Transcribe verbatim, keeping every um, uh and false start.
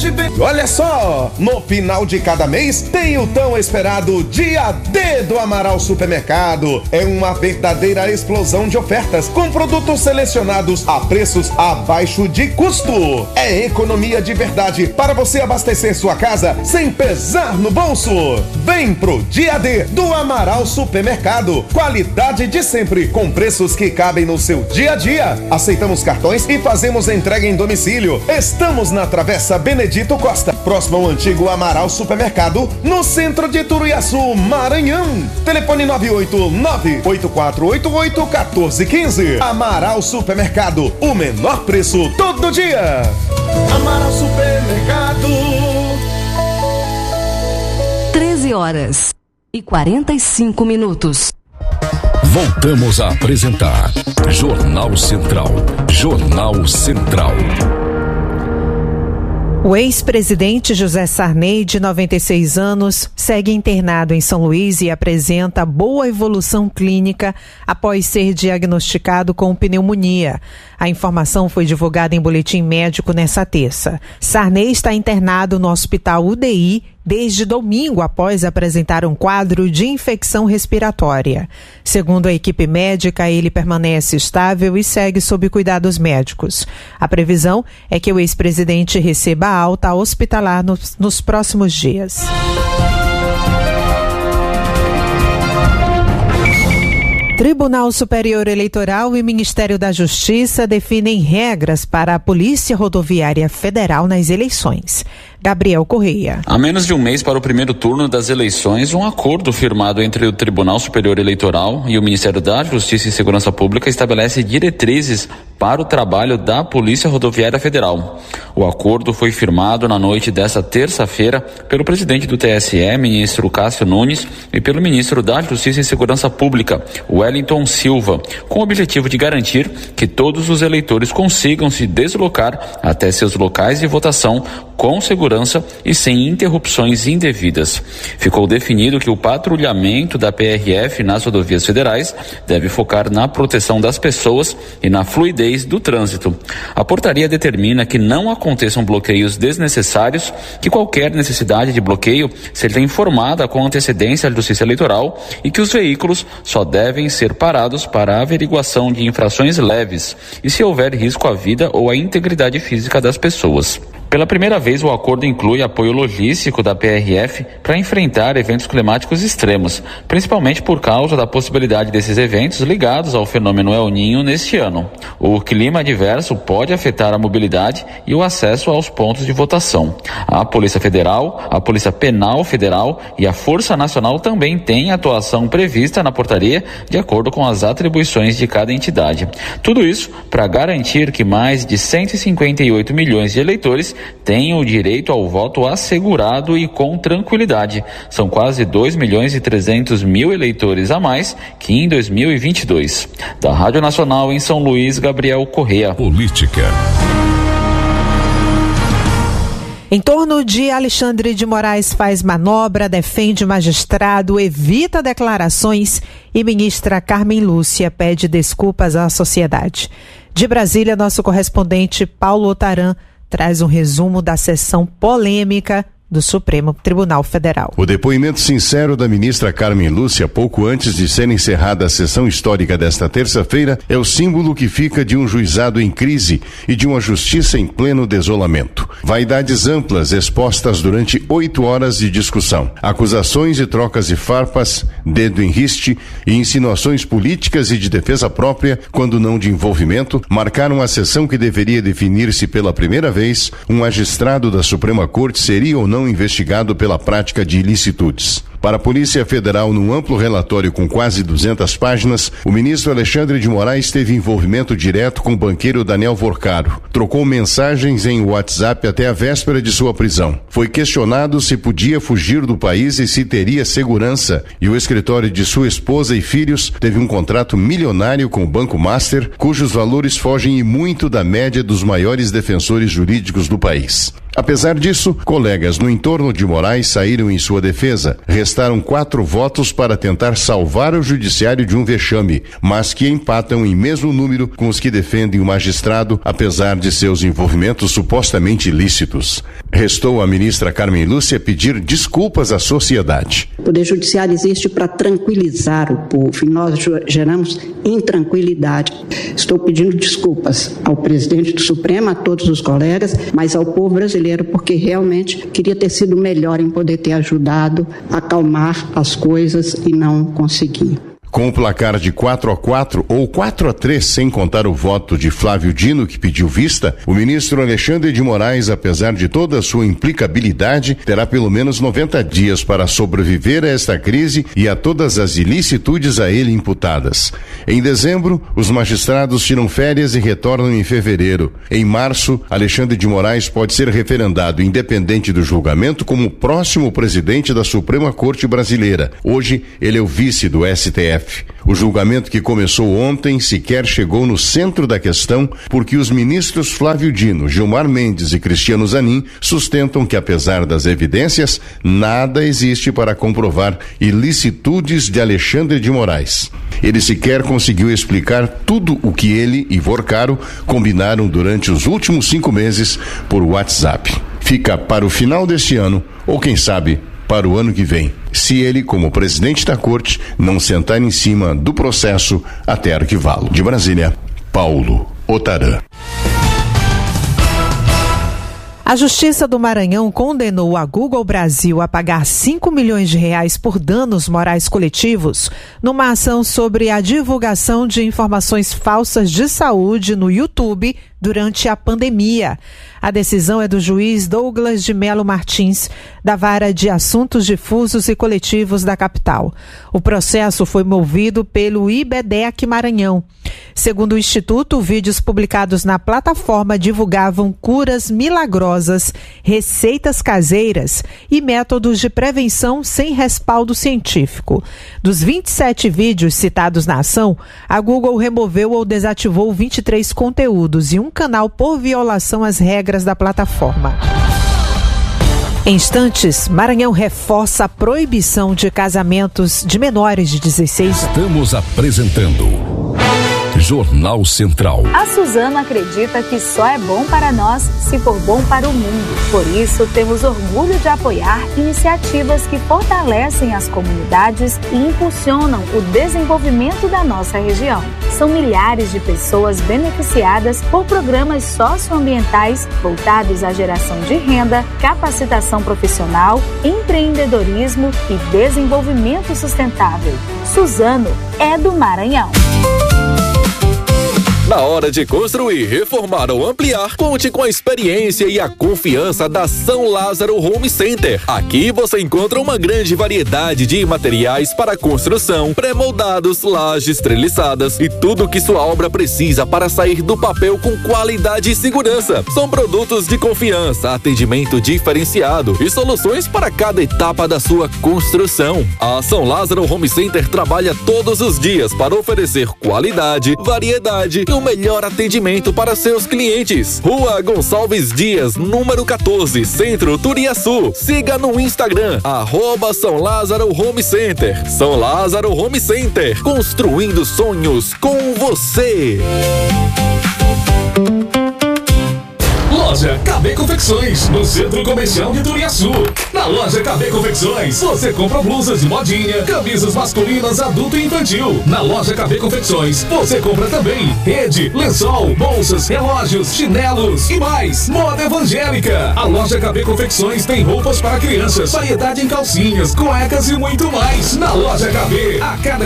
de bem. Olha só, no final de cada mês tem o tão esperado Dia D do Amaral Supermercado. É uma verdadeira explosão de ofertas com produtos selecionados a preços abaixo de custo. É economia de verdade para você abastecer sua casa sem pesar no bolso. Vem pro Dia D do Amaral Supermercado. Qualidade de sempre com preços que cabem no seu dia a dia. Aceitamos cartões e fazemos entrega em domicílio. Estamos na Travessa Benedito Costa, próximo ao antigo Amaral Supermercado, no centro de Turuiaçu, Maranhão. Telefone nove oito nove, oito quatro oito oito, um quatro um cinco. Amaral Supermercado, o menor preço todo dia. Amaral Supermercado. treze horas e quarenta e cinco minutos. Voltamos a apresentar Jornal Central. Jornal Central. O ex-presidente José Sarney, de noventa e seis anos, segue internado em São Luís e apresenta boa evolução clínica após ser diagnosticado com pneumonia. A informação foi divulgada em boletim médico nesta terça. Sarney está internado no Hospital U D I desde domingo após apresentar um quadro de infecção respiratória. Segundo a equipe médica, ele permanece estável e segue sob cuidados médicos. A previsão é que o ex-presidente receba alta hospitalar nos, nos próximos dias. Tribunal Superior Eleitoral e Ministério da Justiça definem regras para a Polícia Rodoviária Federal nas eleições. Gabriel Correia. Há menos de um mês para o primeiro turno das eleições, um acordo firmado entre o Tribunal Superior Eleitoral e o Ministério da Justiça e Segurança Pública estabelece diretrizes para o trabalho da Polícia Rodoviária Federal. O acordo foi firmado na noite desta terça-feira pelo presidente do T S E, ministro Cássio Nunes, e pelo ministro da Justiça e Segurança Pública, Wellington Silva, com o objetivo de garantir que todos os eleitores consigam se deslocar até seus locais de votação com segurança e sem interrupções indevidas. Ficou definido que o patrulhamento da P R F nas rodovias federais deve focar na proteção das pessoas e na fluidez do trânsito. A portaria determina que não aconteçam bloqueios desnecessários, que qualquer necessidade de bloqueio seja informada com antecedência à Justiça Eleitoral e que os veículos só devem ser parados para averiguação de infrações leves e se houver risco à vida ou à integridade física das pessoas. Pela primeira vez, o acordo inclui apoio logístico da P R F para enfrentar eventos climáticos extremos, principalmente por causa da possibilidade desses eventos ligados ao fenômeno El Niño neste ano. O clima adverso pode afetar a mobilidade e o acesso aos pontos de votação. A Polícia Federal, a Polícia Penal Federal e a Força Nacional também têm atuação prevista na portaria, de acordo com as atribuições de cada entidade. Tudo isso para garantir que mais de cento e cinquenta e oito milhões de eleitores tenham o direito ao voto assegurado e com tranquilidade. São quase dois milhões e trezentos mil eleitores a mais que em dois mil e vinte e dois. Da Rádio Nacional em São Luís, Gabriel Correia. Política. Em torno de Alexandre de Moraes faz manobra, defende magistrado, evita declarações e ministra Carmen Lúcia pede desculpas à sociedade. De Brasília, nosso correspondente Paulo Otaran traz um resumo da sessão polêmica do Supremo Tribunal Federal. O depoimento sincero da ministra Carmen Lúcia, pouco antes de ser encerrada a sessão histórica desta terça-feira, é o símbolo que fica de um juizado em crise e de uma justiça em pleno desolamento. Vaidades amplas expostas durante oito horas de discussão. Acusações e trocas de farpas, dedo em riste e insinuações políticas e de defesa própria, quando não de envolvimento, marcaram a sessão que deveria definir se pela primeira vez um magistrado da Suprema Corte seria ou não investigado pela prática de ilicitudes. Para a Polícia Federal, num amplo relatório com quase duzentas páginas, o ministro Alexandre de Moraes teve envolvimento direto com o banqueiro Daniel Vorcaro. Trocou mensagens em WhatsApp até a véspera de sua prisão. Foi questionado se podia fugir do país e se teria segurança. E o escritório de sua esposa e filhos teve um contrato milionário com o Banco Master, cujos valores fogem e muito da média dos maiores defensores jurídicos do país. Apesar disso, colegas no entorno de Moraes saíram em sua defesa, prestaram quatro votos para tentar salvar o judiciário de um vexame, mas que empatam em mesmo número com os que defendem o magistrado, apesar de seus envolvimentos supostamente ilícitos. Restou à ministra Carmen Lúcia pedir desculpas à sociedade. O Poder Judiciário existe para tranquilizar o povo e nós geramos intranquilidade. Estou pedindo desculpas ao presidente do Supremo, a todos os colegas, mas ao povo brasileiro, porque realmente queria ter sido melhor em poder ter ajudado a acalmar as coisas e não consegui. Com o placar de quatro a quatro ou quatro a três, sem contar o voto de Flávio Dino, que pediu vista, o ministro Alexandre de Moraes, apesar de toda a sua implicabilidade, terá pelo menos noventa dias para sobreviver a esta crise e a todas as ilicitudes a ele imputadas. Em dezembro, os magistrados tiram férias e retornam em fevereiro. Em março, Alexandre de Moraes pode ser referendado, independente do julgamento, como próximo presidente da Suprema Corte Brasileira. Hoje, ele é o vice do S T F. O julgamento, que começou ontem, sequer chegou no centro da questão, porque os ministros Flávio Dino, Gilmar Mendes e Cristiano Zanin sustentam que, apesar das evidências, nada existe para comprovar ilicitudes de Alexandre de Moraes. Ele sequer conseguiu explicar tudo o que ele e Vorcaro combinaram durante os últimos cinco meses por WhatsApp. Fica para o final deste ano, ou quem sabe, para o ano que vem, se ele, como presidente da corte, não sentar em cima do processo até arquivá-lo. De Brasília, Paulo Otarã. A Justiça do Maranhão condenou a Google Brasil a pagar cinco milhões de reais por danos morais coletivos numa ação sobre a divulgação de informações falsas de saúde no YouTube durante a pandemia. A decisão é do juiz Douglas de Melo Martins, da Vara de Assuntos Difusos e Coletivos da capital. O processo foi movido pelo IBDEC Maranhão. Segundo o Instituto, vídeos publicados na plataforma divulgavam curas milagrosas, receitas caseiras e métodos de prevenção sem respaldo científico. Dos vinte e sete vídeos citados na ação, a Google removeu ou desativou vinte e três conteúdos e um canal por violação às regras da plataforma. Em instantes, Maranhão reforça a proibição de casamentos de menores de dezesseis anos. Estamos apresentando Jornal Central. A Suzano acredita que só é bom para nós se for bom para o mundo. Por isso, temos orgulho de apoiar iniciativas que fortalecem as comunidades e impulsionam o desenvolvimento da nossa região. São milhares de pessoas beneficiadas por programas socioambientais voltados à geração de renda, capacitação profissional, empreendedorismo e desenvolvimento sustentável. Suzano é do Maranhão. Na hora de construir, reformar ou ampliar, conte com a experiência e a confiança da São Lázaro Home Center. Aqui você encontra uma grande variedade de materiais para construção, pré-moldados, lajes treliçadas e tudo o que sua obra precisa para sair do papel com qualidade e segurança. São produtos de confiança, atendimento diferenciado e soluções para cada etapa da sua construção. A São Lázaro Home Center trabalha todos os dias para oferecer qualidade, variedade e o melhor atendimento para seus clientes. Rua Gonçalves Dias, número quatorze, Centro Turiaçu. Siga no Instagram, arroba São Lázaro Home Center. São Lázaro Home Center, construindo sonhos com você. Loja K B Confecções, no Centro Comercial de Turiaçu. Na loja K B Confecções, você compra blusas de modinha, camisas masculinas, adulto e infantil. Na loja K B Confecções, você compra também rede, lençol, bolsas, relógios, chinelos e mais. Moda evangélica. A loja K B Confecções tem roupas para crianças, variedade em calcinhas, cuecas e muito mais. Na loja K B, a cada